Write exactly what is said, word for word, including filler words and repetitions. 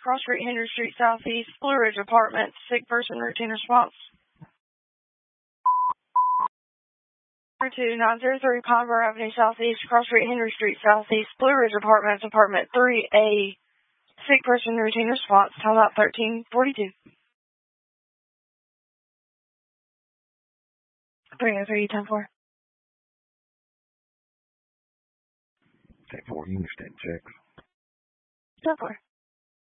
Cross Street, Henry Street Southeast, Blue Ridge Apartments. Sick person, routine response. two nine zero three Conver Avenue Southeast, Cross Street, Henry Street Southeast, Blue Ridge Apartments, Apartment three A. Sick person, routine response. Time out thirteen forty-two. three oh three, ten four. ten four, you understand checks. ten four.